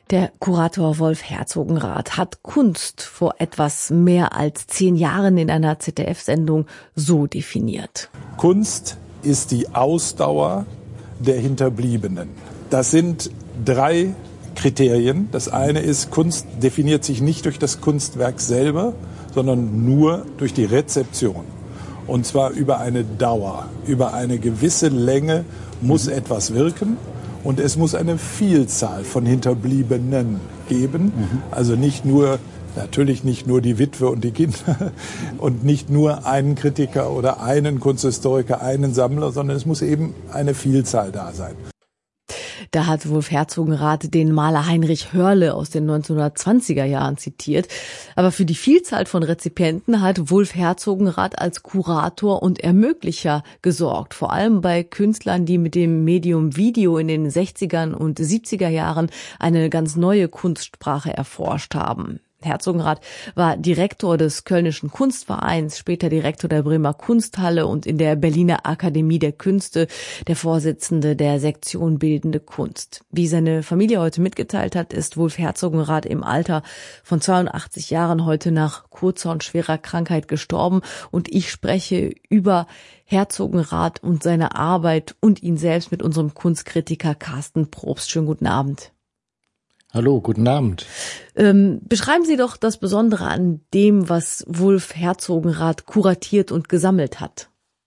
Der Kurator Wolf Herzogenrath hat Kunst vor etwas mehr als 10 Jahren in einer ZDF-Sendung so definiert. Kunst ist die Ausdauer der Hinterbliebenen. Das sind 3 Kriterien. Das eine ist, Kunst definiert sich nicht durch das Kunstwerk selber, sondern nur durch die Rezeption. Und zwar über eine Dauer, über eine gewisse Länge muss etwas wirken. Und es muss eine Vielzahl von Hinterbliebenen geben. Also natürlich nicht nur die Witwe und die Kinder und nicht nur einen Kritiker oder einen Kunsthistoriker, einen Sammler, sondern es muss eben eine Vielzahl da sein. Da hat Wolf Herzogenrath den Maler Heinrich Hörle aus den 1920er Jahren zitiert. Aber für die Vielzahl von Rezipienten hat Wolf Herzogenrath als Kurator und Ermöglicher gesorgt. Vor allem bei Künstlern, die mit dem Medium Video in den 60er und 70er Jahren eine ganz neue Kunstsprache erforscht haben. Herzogenrath war Direktor des Kölnischen Kunstvereins, später Direktor der Bremer Kunsthalle und in der Berliner Akademie der Künste der Vorsitzende der Sektion Bildende Kunst. Wie seine Familie heute mitgeteilt hat, ist Wolf Herzogenrath im Alter von 82 Jahren heute nach kurzer und schwerer Krankheit gestorben. Und ich spreche über Herzogenrath und seine Arbeit und ihn selbst mit unserem Kunstkritiker Carsten Probst. Schönen guten Abend. Hallo, guten Abend. Beschreiben Sie doch das Besondere an dem, was Wolf Herzogenrath kuratiert und gesammelt hat.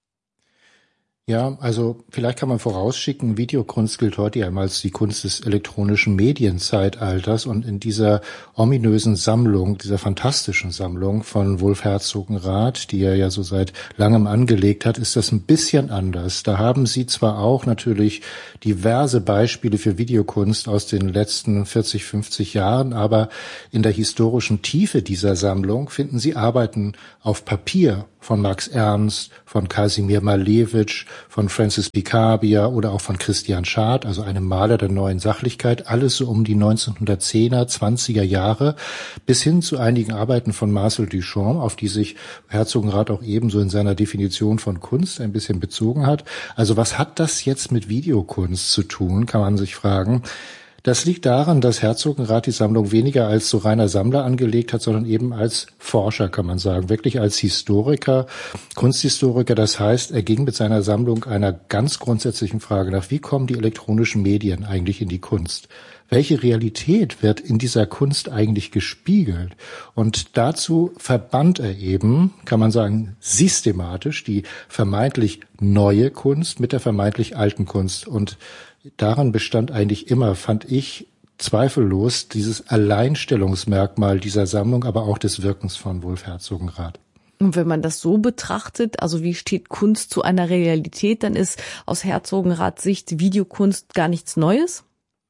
Ja, also vielleicht kann man vorausschicken, Videokunst gilt heute ja als die Kunst des elektronischen Medienzeitalters, und in dieser ominösen Sammlung, dieser fantastischen Sammlung von Wolf Herzogenrath, die er ja so seit langem angelegt hat, ist das ein bisschen anders. Da haben Sie zwar auch natürlich diverse Beispiele für Videokunst aus den letzten 40, 50 Jahren, aber in der historischen Tiefe dieser Sammlung finden Sie Arbeiten auf Papier von Max Ernst, von Kasimir Malewitsch, von Francis Picabia oder auch von Christian Schad, also einem Maler der neuen Sachlichkeit, alles so um die 1910er, 20er Jahre, bis hin zu einigen Arbeiten von Marcel Duchamp, auf die sich Herzogenrath auch ebenso in seiner Definition von Kunst ein bisschen bezogen hat. Also was hat das jetzt mit Videokunst zu tun, kann man sich fragen. Das liegt daran, dass Herzogenrath die Sammlung weniger als so reiner Sammler angelegt hat, sondern eben als Forscher, kann man sagen, wirklich als Historiker, Kunsthistoriker. Das heißt, er ging mit seiner Sammlung einer ganz grundsätzlichen Frage nach: Wie kommen die elektronischen Medien eigentlich in die Kunst? Welche Realität wird in dieser Kunst eigentlich gespiegelt? Und dazu verband er eben, kann man sagen, systematisch die vermeintlich neue Kunst mit der vermeintlich alten Kunst. Und daran bestand eigentlich immer, fand ich, zweifellos dieses Alleinstellungsmerkmal dieser Sammlung, aber auch des Wirkens von Wolf Herzogenrath. Und wenn man das so betrachtet, also wie steht Kunst zu einer Realität, dann ist aus Herzogenraths Sicht Videokunst gar nichts Neues?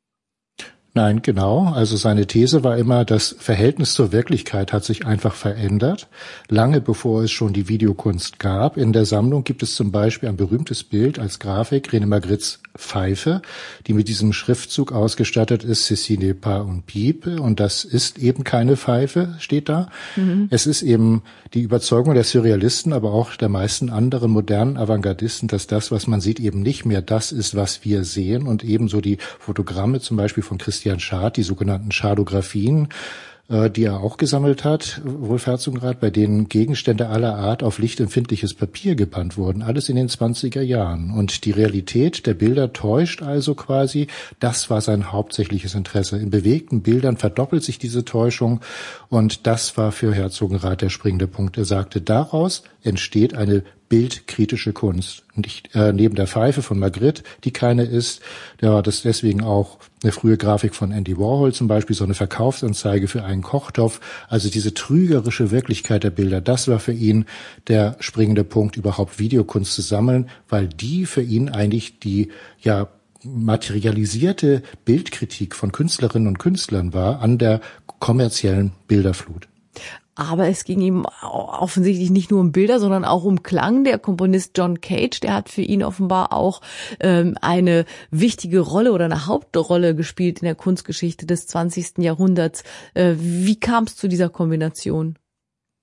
Nein, genau. Also seine These war immer, das Verhältnis zur Wirklichkeit hat sich einfach verändert, lange bevor es schon die Videokunst gab. In der Sammlung gibt es zum Beispiel ein berühmtes Bild als Grafik, René Magrittes Pfeife, die mit diesem Schriftzug ausgestattet ist: Ceci n'est pas un pipe. Und das ist eben keine Pfeife, steht da. Es ist eben die Überzeugung der Surrealisten, aber auch der meisten anderen modernen Avantgardisten, dass das, was man sieht, eben nicht mehr das ist, was wir sehen. Und ebenso die Fotogramme zum Beispiel von Christian Schad, die sogenannten Schadographien, die er auch gesammelt hat, Wolf Herzogenrath, bei denen Gegenstände aller Art auf lichtempfindliches Papier gebannt wurden, alles in den 20er Jahren. Und die Realität der Bilder täuscht also quasi. Das war sein hauptsächliches Interesse. In bewegten Bildern verdoppelt sich diese Täuschung, und das war für Herzogenrath der springende Punkt. Er sagte, daraus entsteht eine bildkritische Kunst. Nicht neben der Pfeife von Magritte, die keine ist, da war das deswegen auch eine frühe Grafik von Andy Warhol zum Beispiel, so eine Verkaufsanzeige für einen Kochtopf. Also diese trügerische Wirklichkeit der Bilder, das war für ihn der springende Punkt, überhaupt Videokunst zu sammeln, weil die für ihn eigentlich die materialisierte Bildkritik von Künstlerinnen und Künstlern war an der kommerziellen Bilderflut. Aber es ging ihm offensichtlich nicht nur um Bilder, sondern auch um Klang. Der Komponist John Cage, der hat für ihn offenbar auch eine wichtige Rolle oder eine Hauptrolle gespielt in der Kunstgeschichte des 20. Jahrhunderts. Wie kam es zu dieser Kombination?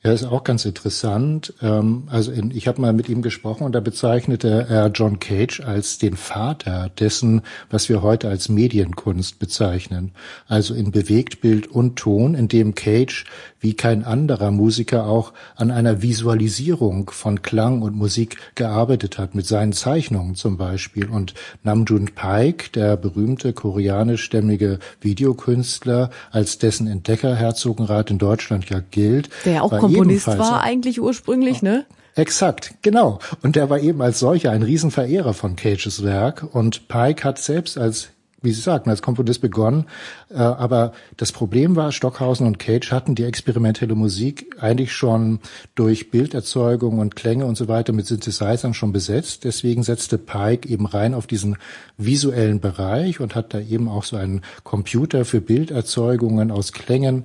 Ja, ist auch ganz interessant. Ich habe mal mit ihm gesprochen und da bezeichnete er John Cage als den Vater dessen, was wir heute als Medienkunst bezeichnen. Also in Bewegtbild und Ton, in dem Cage wie kein anderer Musiker auch an einer Visualisierung von Klang und Musik gearbeitet hat, mit seinen Zeichnungen zum Beispiel. Und Nam June Paik, der berühmte koreanischstämmige Videokünstler, als dessen Entdecker Herzogenrath in Deutschland ja gilt, der auch Komponist war eigentlich ursprünglich, ne? Exakt, genau. Und der war eben als solcher ein Riesenverehrer von Cages Werk. Und Paik hat selbst als, wie Sie sagten, als Komponist begonnen. Aber das Problem war, Stockhausen und Cage hatten die experimentelle Musik eigentlich schon durch Bilderzeugung und Klänge und so weiter mit Synthesizern schon besetzt. Deswegen setzte Paik eben rein auf diesen visuellen Bereich und hat da eben auch so einen Computer für Bilderzeugungen aus Klängen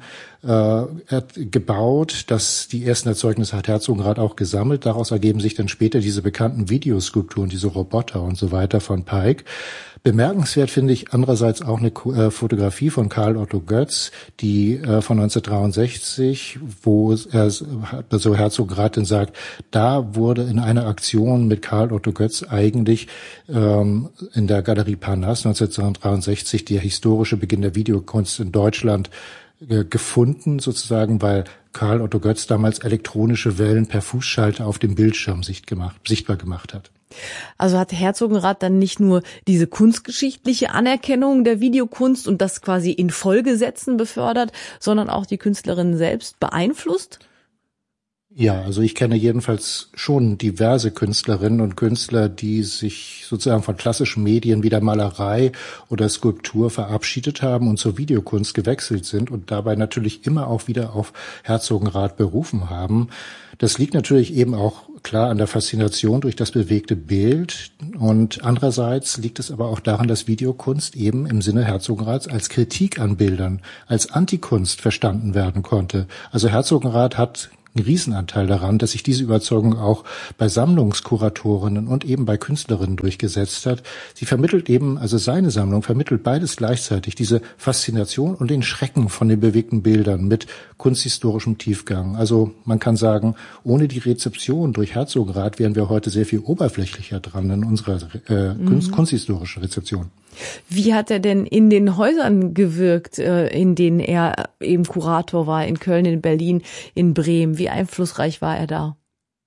gebaut. Die ersten Erzeugnisse hat Herzogenrath auch gesammelt. Daraus ergeben sich dann später diese bekannten Videoskulpturen, diese Roboter und so weiter von Paik. Bemerkenswert finde ich andererseits auch eine Fotografie von Karl Otto Götz, die von 1963, wo so Herzogenrath dann sagt, da wurde in einer Aktion mit Karl Otto Götz eigentlich in der Galerie Parnasse 1963 der historische Beginn der Videokunst in Deutschland gefunden, sozusagen, weil Karl Otto Götz damals elektronische Wellen per Fußschalter auf dem Bildschirm sichtbar gemacht hat. Also hat Herzogenrath dann nicht nur diese kunstgeschichtliche Anerkennung der Videokunst und das quasi in Folgesätzen befördert, sondern auch die Künstlerin selbst beeinflusst? Ja, also ich kenne jedenfalls schon diverse Künstlerinnen und Künstler, die sich sozusagen von klassischen Medien wie der Malerei oder Skulptur verabschiedet haben und zur Videokunst gewechselt sind und dabei natürlich immer auch wieder auf Herzogenrath berufen haben. Das liegt natürlich eben auch klar an der Faszination durch das bewegte Bild und andererseits liegt es aber auch daran, dass Videokunst eben im Sinne Herzogenraths als Kritik an Bildern, als Antikunst verstanden werden konnte. Also Herzogenrath hat einen Riesenanteil daran, dass sich diese Überzeugung auch bei Sammlungskuratorinnen und eben bei Künstlerinnen durchgesetzt hat. Sie vermittelt eben, also seine Sammlung vermittelt beides gleichzeitig, diese Faszination und den Schrecken von den bewegten Bildern mit kunsthistorischem Tiefgang. Also man kann sagen, ohne die Rezeption durch Herzogenrath wären wir heute sehr viel oberflächlicher dran in unserer kunsthistorischen Rezeption. Wie hat er denn in den Häusern gewirkt, in denen er eben Kurator war, in Köln, in Berlin, in Bremen? Wie einflussreich war er da?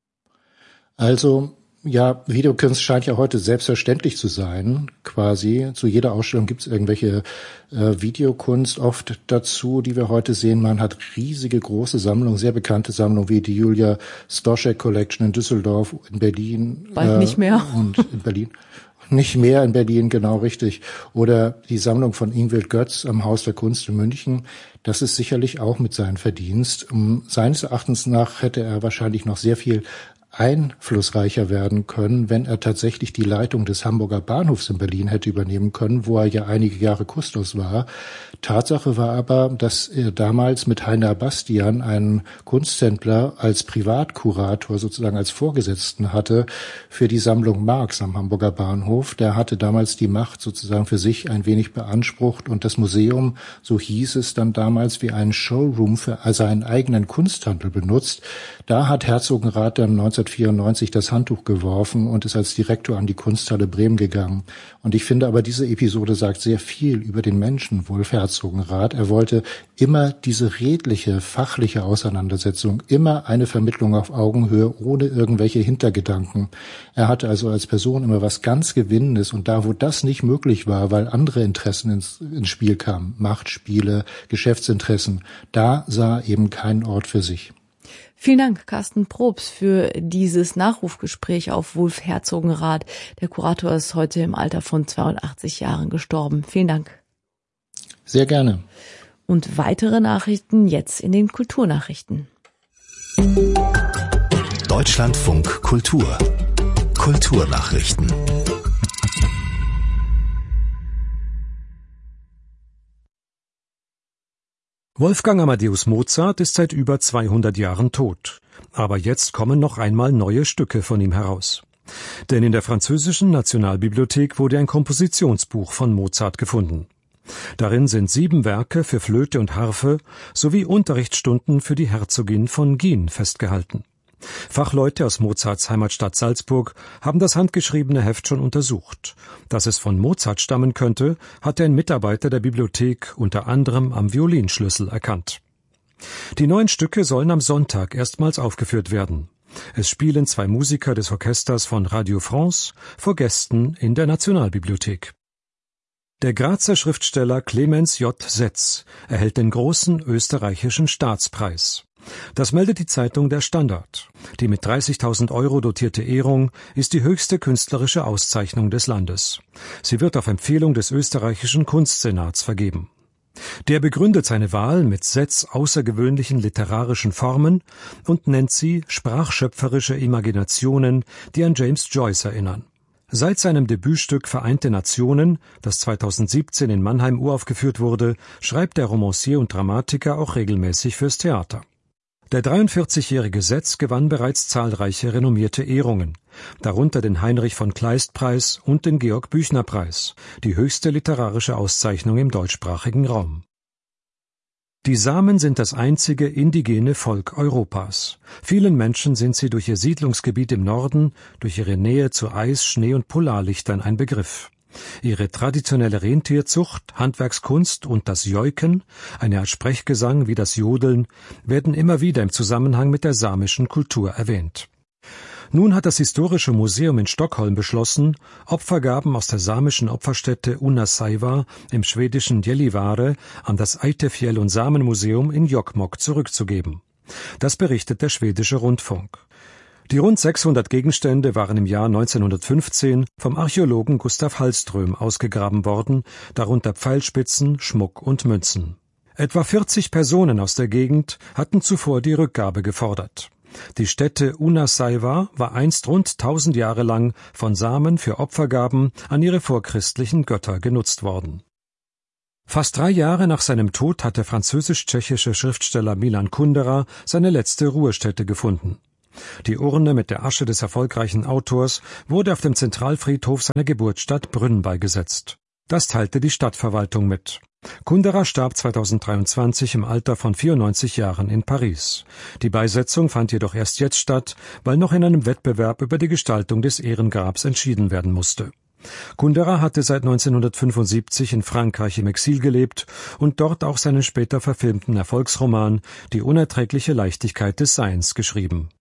Also, ja, Videokunst scheint ja heute selbstverständlich zu sein, quasi. Zu jeder Ausstellung gibt es irgendwelche Videokunst oft dazu, die wir heute sehen. Man hat riesige, große Sammlungen, sehr bekannte Sammlungen wie die Julia Stoschek Collection in Düsseldorf, in Berlin. Bald nicht mehr. Und in Berlin. Nicht mehr in Berlin, genau richtig. Oder die Sammlung von Ingwild Götz am Haus der Kunst in München. Das ist sicherlich auch mit seinem Verdienst. Seines Erachtens nach hätte er wahrscheinlich noch sehr viel einflussreicher werden können, wenn er tatsächlich die Leitung des Hamburger Bahnhofs in Berlin hätte übernehmen können, wo er ja einige Jahre Kustos war. Tatsache war aber, dass er damals mit Heiner Bastian einen Kunsthändler als Privatkurator, sozusagen als Vorgesetzten hatte für die Sammlung Marx am Hamburger Bahnhof. Der hatte damals die Macht sozusagen für sich ein wenig beansprucht und das Museum, so hieß es dann damals, wie einen Showroom für seinen eigenen Kunsthandel benutzt. Da hat Herzogenrath dann 1994 das Handtuch geworfen und ist als Direktor an die Kunsthalle Bremen gegangen. Und ich finde aber, diese Episode sagt sehr viel über den Menschen Wolf Herzogenrath. Er wollte immer diese redliche, fachliche Auseinandersetzung, immer eine Vermittlung auf Augenhöhe, ohne irgendwelche Hintergedanken. Er hatte also als Person immer was ganz Gewinnendes und da, wo das nicht möglich war, weil andere Interessen ins Spiel kamen, Machtspiele, Geschäftsinteressen, da sah er eben keinen Ort für sich. Vielen Dank, Carsten Probst, für dieses Nachrufgespräch auf Wolf Herzogenrath. Der Kurator ist heute im Alter von 82 Jahren gestorben. Vielen Dank. Sehr gerne. Und weitere Nachrichten jetzt in den Kulturnachrichten. Deutschlandfunk Kultur. Kulturnachrichten. Wolfgang Amadeus Mozart ist seit über 200 Jahren tot. Aber jetzt kommen noch einmal neue Stücke von ihm heraus. Denn in der französischen Nationalbibliothek wurde ein Kompositionsbuch von Mozart gefunden. Darin sind 7 Werke für Flöte und Harfe sowie Unterrichtsstunden für die Herzogin von Guin festgehalten. Fachleute aus Mozarts Heimatstadt Salzburg haben das handgeschriebene Heft schon untersucht. Dass es von Mozart stammen könnte, hatte ein Mitarbeiter der Bibliothek unter anderem am Violinschlüssel erkannt. Die 9 Stücke sollen am Sonntag erstmals aufgeführt werden. Es spielen 2 Musiker des Orchesters von Radio France vor Gästen in der Nationalbibliothek. Der Grazer Schriftsteller Clemens J. Setz erhält den großen österreichischen Staatspreis. Das meldet die Zeitung Der Standard. Die mit 30.000 € dotierte Ehrung ist die höchste künstlerische Auszeichnung des Landes. Sie wird auf Empfehlung des österreichischen Kunstsenats vergeben. Der begründet seine Wahl mit Setz' außergewöhnlichen literarischen Formen und nennt sie sprachschöpferische Imaginationen, die an James Joyce erinnern. Seit seinem Debütstück Vereinte Nationen, das 2017 in Mannheim uraufgeführt wurde, schreibt der Romancier und Dramatiker auch regelmäßig fürs Theater. Der 43-jährige Setz gewann bereits zahlreiche renommierte Ehrungen, darunter den Heinrich-von-Kleist-Preis und den Georg-Büchner-Preis, die höchste literarische Auszeichnung im deutschsprachigen Raum. Die Samen sind das einzige indigene Volk Europas. Vielen Menschen sind sie durch ihr Siedlungsgebiet im Norden, durch ihre Nähe zu Eis, Schnee und Polarlichtern ein Begriff. Ihre traditionelle Rentierzucht, Handwerkskunst und das Joiken, eine Art Sprechgesang wie das Jodeln, werden immer wieder im Zusammenhang mit der samischen Kultur erwähnt. Nun hat das Historische Museum in Stockholm beschlossen, Opfergaben aus der samischen Opferstätte Unnasaiva im schwedischen Gällivare an das Eidefjäll- und Samenmuseum in Jokkmokk zurückzugeben. Das berichtet der schwedische Rundfunk. Die rund 600 Gegenstände waren im Jahr 1915 vom Archäologen Gustav Hallström ausgegraben worden, darunter Pfeilspitzen, Schmuck und Münzen. Etwa 40 Personen aus der Gegend hatten zuvor die Rückgabe gefordert. Die Stätte Unnasaiva war einst rund 1000 Jahre lang von Samen für Opfergaben an ihre vorchristlichen Götter genutzt worden. Fast 3 Jahre nach seinem Tod hat der französisch-tschechische Schriftsteller Milan Kundera seine letzte Ruhestätte gefunden. Die Urne mit der Asche des erfolgreichen Autors wurde auf dem Zentralfriedhof seiner Geburtsstadt Brünn beigesetzt. Das teilte die Stadtverwaltung mit. Kundera starb 2023 im Alter von 94 Jahren in Paris. Die Beisetzung fand jedoch erst jetzt statt, weil noch in einem Wettbewerb über die Gestaltung des Ehrengrabs entschieden werden musste. Kundera hatte seit 1975 in Frankreich im Exil gelebt und dort auch seinen später verfilmten Erfolgsroman »Die unerträgliche Leichtigkeit des Seins« geschrieben.